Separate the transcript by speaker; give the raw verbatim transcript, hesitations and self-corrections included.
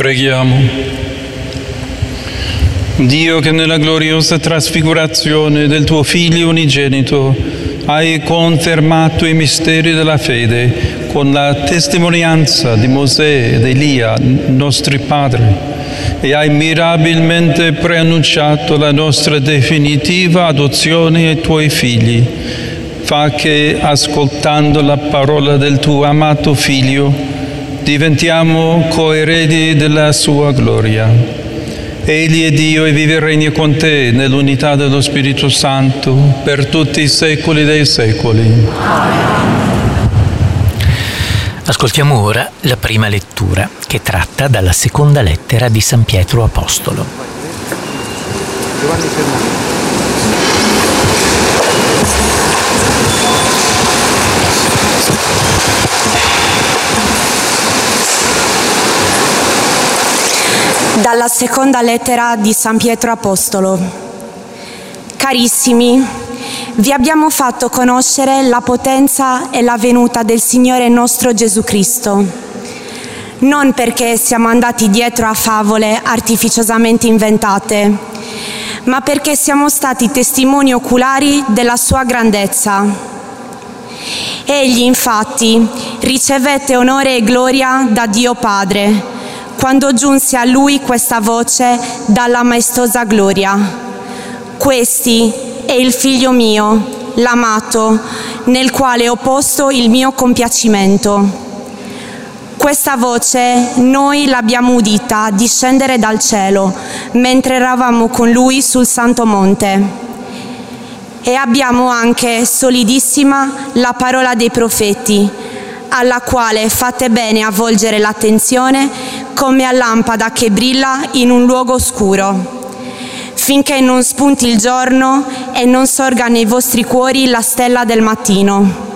Speaker 1: Preghiamo. Dio, che nella gloriosa trasfigurazione del tuo Figlio unigenito hai confermato i misteri della fede con la testimonianza di Mosè ed Elia, nostri padri, e hai mirabilmente preannunciato la nostra definitiva adozione ai tuoi figli. Fa che, ascoltando la parola del tuo amato Figlio, diventiamo coeredi della sua gloria. Egli è Dio e vive e regna con te nell'unità dello Spirito Santo per tutti i secoli dei secoli.
Speaker 2: Ascoltiamo ora la prima lettura, che tratta dalla seconda lettera di San Pietro Apostolo.
Speaker 3: Dalla seconda lettera di San Pietro Apostolo. Carissimi, vi abbiamo fatto conoscere la potenza e la venuta del Signore nostro Gesù Cristo, non perché siamo andati dietro a favole artificiosamente inventate, ma perché siamo stati testimoni oculari della sua grandezza. Egli, infatti, ricevette onore e gloria da Dio Padre, quando giunse a lui questa voce dalla maestosa gloria: questi è il Figlio mio, l'amato, nel quale ho posto il mio compiacimento. Questa voce noi l'abbiamo udita discendere dal cielo, mentre eravamo con lui sul Santo Monte. E abbiamo anche solidissima la parola dei profeti, alla quale fate bene a volgere l'attenzione come a lampada che brilla in un luogo oscuro, finché non spunti il giorno e non sorga nei vostri cuori la stella del mattino.